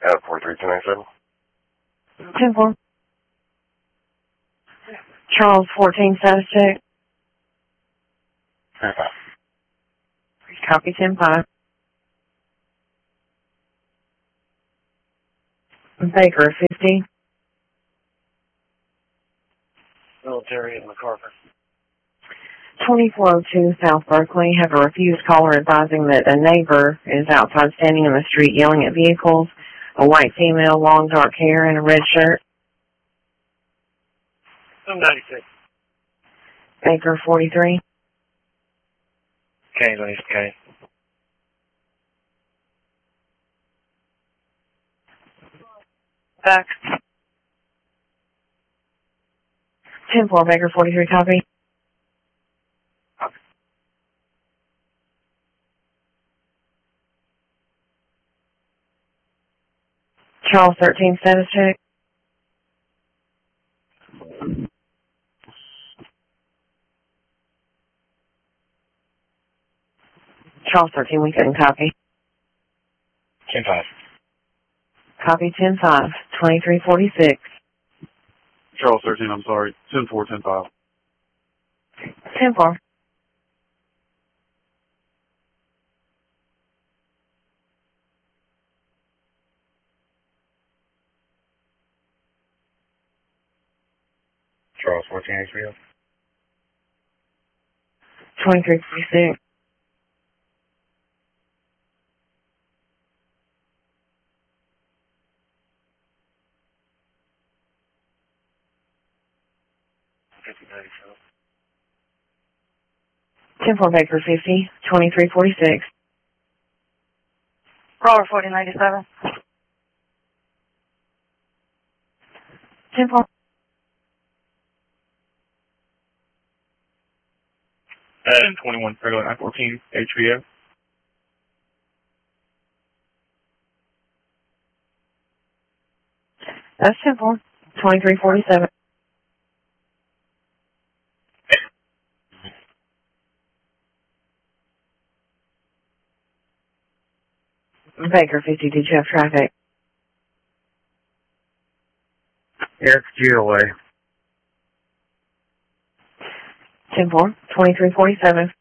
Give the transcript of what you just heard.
At 43297. 10-4. Charles 14 status check. 10-5. Copy 10-5. Baker 50. Military in McCarver. 2402 South Berkeley. Have a refused caller advising that a neighbor is outside standing in the street yelling at vehicles. A white female, long dark hair, and a red shirt. 96. Baker 43. K, Lacey K. Back. 10-4 Baker 43 copy. Charles 13 status check. Charles 13 we couldn't copy. 10-5. Copy 10-5. 2346. Charles 13, I'm sorry. 10-4, 10-5. 10-4. Charles 14 HBO. 2346. Ten-4 Baker 50. 2346. Crawler 4097. 10-4. And 21 regular 914 HBO. That's 10-4. 2347. Baker 50, did you have traffic? Yes, GOA. 10-4. 2347.